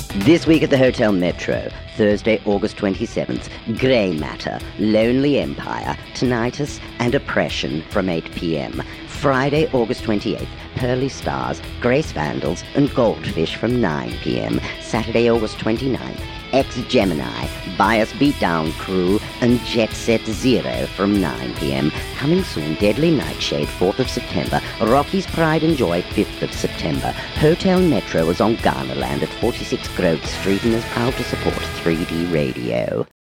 This week at the Hotel Metro, Thursday, August 27th, Grey Matter, Lonely Empire, Tinnitus and Oppression from 8 p.m. Friday, August 28th, Pearly Stars, Grace Vandals and Goldfish from 9 p.m. Saturday, August 29th, Ex-Gemini, Bias Beatdown Crew and Jet Set Zero from 9 p.m. Coming soon, Deadly Nightshade, 4th of September, Rocky's Pride and Joy, 5th of September. Hotel Metro is on Ghanaland at 46 Grove Street and is proud to support 3D Radio.